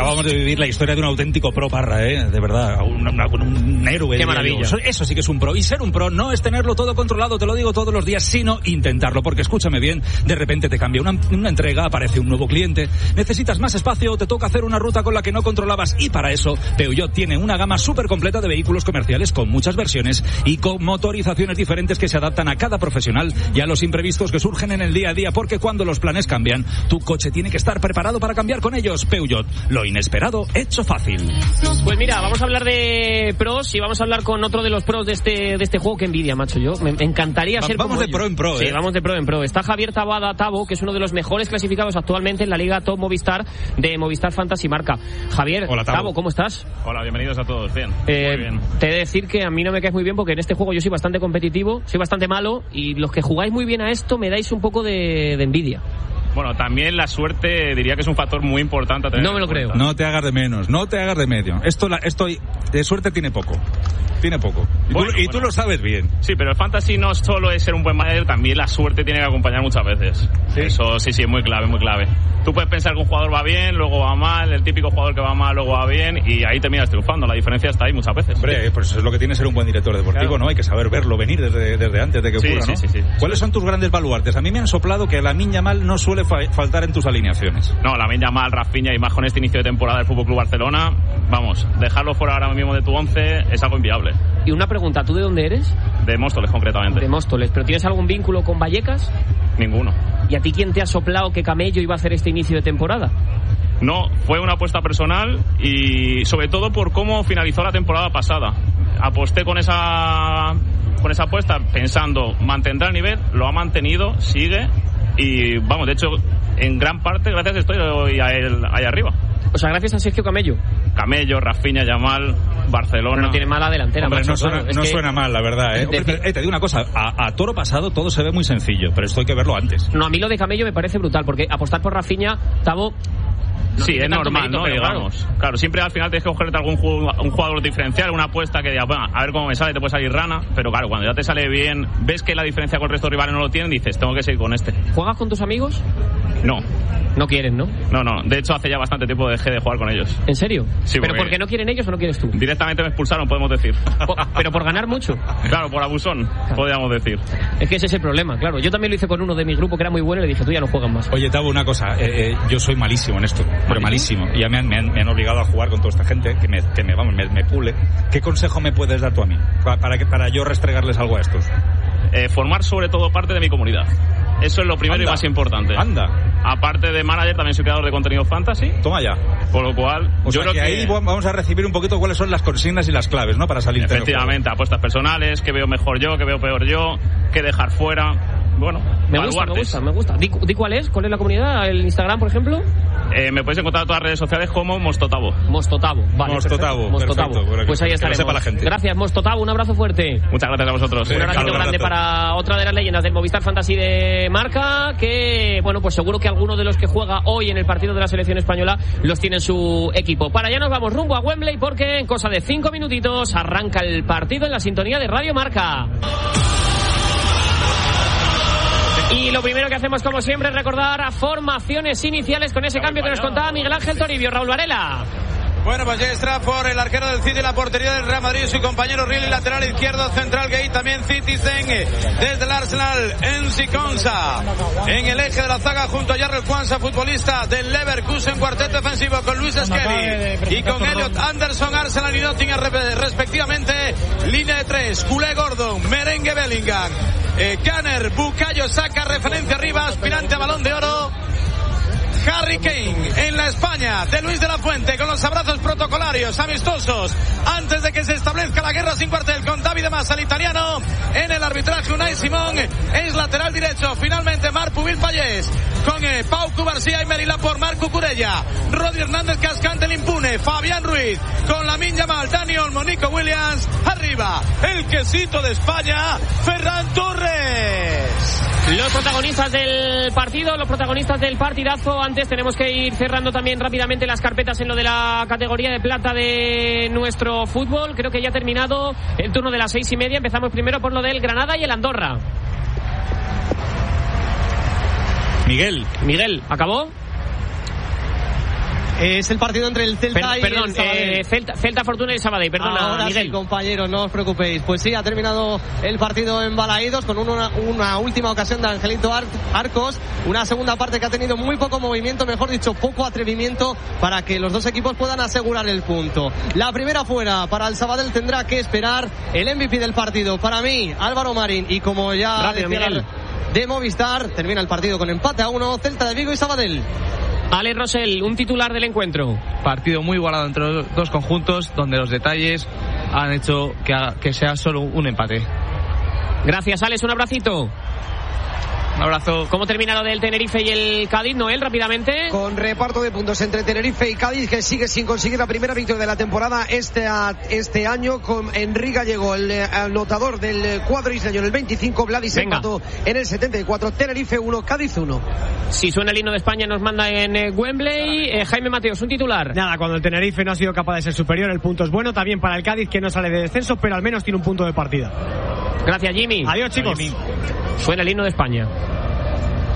Acabamos de vivir la historia de un auténtico pro, Parra, de verdad, un héroe. Qué maravilla. Eso sí que es un pro. Y ser un pro no es tenerlo todo controlado, te lo digo todos los días, sino intentarlo. Porque escúchame bien, de repente te cambia una entrega, aparece un nuevo cliente, necesitas más espacio, te toca hacer una ruta con la que no controlabas, y para eso Peugeot tiene una gama súper completa de vehículos comerciales con muchas versiones y con motorizaciones diferentes que se adaptan a cada profesional y a los imprevistos que surgen en el día a día, porque cuando los planes cambian, tu coche tiene que estar preparado para cambiar con ellos. Peugeot, lo inesperado hecho fácil. Pues mira, vamos a hablar de pros y vamos a hablar con otro de los pros de este juego. Que envidia, macho, yo me encantaría ser como Vamos de ellos. pro en pro, Sí, vamos de pro en pro. Está Javier Tabada Tabo, que es uno de los mejores clasificados actualmente en la Liga Top Movistar de Movistar Fantasy Marca. Javier, hola, Tabo, ¿cómo estás? Hola, bienvenidos a todos. Bien, muy bien. Te he de decir que a mí no me caes muy bien porque en este juego yo soy bastante competitivo, soy bastante malo, y los que jugáis muy bien a esto me dais un poco de envidia. Bueno, también la suerte diría que es un factor muy importante a tener. No me lo creo. No te hagas de menos, no te hagas de medio. Esto de suerte tiene poco. Y tú lo sabes bien. Sí, pero el fantasy no solo es ser un buen manager, también la suerte tiene que acompañar muchas veces. ¿Sí? Eso sí, es muy clave, muy clave. Tú puedes pensar que un jugador va bien, luego va mal, el típico jugador que va mal, luego va bien, y ahí terminas triunfando. La diferencia está ahí muchas veces. Hombre, pues eso es lo que tiene ser un buen director deportivo, claro. ¿No? Hay que saber verlo venir desde antes de que ocurra, ¿no? Sí. ¿Cuáles son tus grandes baluartes? A mí me han soplado que Lamine Yamal no suele faltar en tus alineaciones. No, Lamine Yamal, Rafinha, y más con este inicio de temporada del FC Barcelona, vamos, dejarlo fuera ahora mismo de tu 11 es algo inviable. Y una pregunta, ¿tú de dónde eres? De Móstoles, concretamente. De Móstoles, ¿pero tienes algún vínculo con Vallecas? Ninguno. ¿Y a ti quién te ha soplado que Camello iba a hacer este inicio de temporada? No, fue una apuesta personal y sobre todo por cómo finalizó la temporada pasada. Aposté con esa apuesta pensando, mantendrá el nivel, lo ha mantenido, sigue y vamos, de hecho, en gran parte gracias estoy a él ahí arriba. O sea, gracias a Sergio Camello, Rafinha, Yamal, Barcelona. No tiene mala delantera. Hombre, macho, suena mal, la verdad, Hombre, te digo una cosa, a toro pasado todo se ve muy sencillo, pero esto hay que verlo antes. No, a mí lo de Camello me parece brutal, porque apostar por Rafinha, Tabo... No, sí, es normal, mérito, ¿no? Digamos. Claro, siempre al final tienes que cogerte un jugador diferencial, una apuesta que diga, bueno, a ver cómo me sale, te puede salir rana, pero claro, cuando ya te sale bien, ves que la diferencia con el resto de rivales no lo tienen, dices, tengo que seguir con este. ¿Juegas con tus amigos? No. No quieren, ¿no? No. De hecho, hace ya bastante tiempo dejé de jugar con ellos. ¿En serio? Sí. ¿Pero porque no quieren ellos o no quieres tú? Directamente me expulsaron, podemos decir. ¿Pero por ganar mucho? Claro, por abusón, podríamos decir. Es que ese es el problema, claro. Yo también lo hice con uno de mi grupo que era muy bueno y le dije, tú ya no juegas más. Oye, Tabo, una cosa. Yo soy malísimo en esto, pero malísimo. Y ya me han obligado a jugar con toda esta gente que me pule. ¿Qué consejo me puedes dar tú a mí? Para yo restregarles algo a estos. Formar sobre todo parte de mi comunidad. Eso es lo primero y más importante. Aparte de manager, también soy creador de contenido fantasy. Toma ya. Por lo cual, yo creo que ahí vamos a recibir un poquito cuáles son las consignas y las claves, ¿no? Para salir. Efectivamente, apuestas personales, que veo mejor yo, que veo peor yo, que dejar fuera. Bueno, me gusta. Di cuál es la comunidad, el Instagram, por ejemplo. Me podéis encontrar en todas las redes sociales como Mostotabo. Vale, Mostotabo. Pues ahí estaremos. La gente. Gracias, Mostotabo, un abrazo fuerte. Muchas gracias a vosotros. Un abrazo grande para otra de las leyendas del Movistar Fantasy de Marca, que, bueno, pues seguro que alguno de los que juega hoy en el partido de la selección española los tiene en su equipo. Para allá nos vamos rumbo a Wembley, porque en cosa de 5 minutitos arranca el partido en la sintonía de Radio Marca. Y lo primero que hacemos, como siempre, es recordar a formaciones iniciales con ese cambio que nos contaba Miguel Ángel Toribio. Raúl Varela. Bueno, pues ya está por el arquero del City, la portería del Real Madrid, su compañero Riley, lateral izquierdo, central Gay, también Citizen, desde el Arsenal, Enzi Konsa, en el eje de la zaga junto a Jarrell Kwanza, futbolista del Leverkusen, cuarteto defensivo con Luis Skelly y con Elliot Anderson, Arsenal y Nottingham respectivamente, línea de 3, Culé Gordon, Merengue Bellingham, Kanner, Bukayo Saka, referencia arriba, aspirante a Balón de Oro, Harry Kane en la España de Luis de la Fuente, con los abrazos protocolarios amistosos antes de que se establezca la guerra sin cuartel, con Davide Massa, el italiano. En el arbitraje Unai Simón es lateral derecho, finalmente Marc Pubil-Pallés con Pau Cubarsí y Merila por Marco Curella, Rodri Hernández Cascante, el impune, Fabián Ruiz con Lamine Yamal, Dani Olmo, Nico Williams, arriba el quesito de España, Ferran Torres. Los protagonistas del partido, los protagonistas del partidazo. Antes tenemos que ir cerrando también rápidamente las carpetas en lo de la categoría de plata de nuestro fútbol. Creo que ya ha terminado el turno de las 6:30. Empezamos primero por lo del Granada y el Andorra. Miguel, ¿acabó? Es el partido entre el Celta y el Sabadell. Celta Fortuna y Sabadell, perdona, ahora Miguel. Sí, compañeros, no os preocupéis. Pues sí, ha terminado el partido en Balaídos con una última ocasión de Angelito Arcos, una segunda parte que ha tenido muy poco movimiento, mejor dicho, poco atrevimiento para que los dos equipos puedan asegurar el punto. La primera fuera para el Sabadell, tendrá que esperar el MVP del partido. Para mí, Álvaro Marín, y como ya decía de Movistar, termina el partido con empate a 1, Celta de Vigo y Sabadell. Ale Rosell, un titular del encuentro. Partido muy igualado entre los dos conjuntos, donde los detalles han hecho que sea solo un empate. Gracias, Alex, un abracito. Un abrazo. ¿Cómo termina lo del Tenerife y el Cádiz, Noel, rápidamente? Con reparto de puntos entre Tenerife y Cádiz, que sigue sin conseguir la primera victoria de la temporada este año. Con Enrique Gallego, el anotador del cuadro isleño en el 25, Vladis empató en el 74, Tenerife 1, Cádiz 1. Si suena el himno de España nos manda en Wembley. Jaime Mateos, un titular. Nada, cuando el Tenerife no ha sido capaz de ser superior, el punto es bueno, también para el Cádiz, que no sale de descenso, pero al menos tiene un punto de partida. Gracias, Jimmy. Adiós, chicos. Suena el himno de España.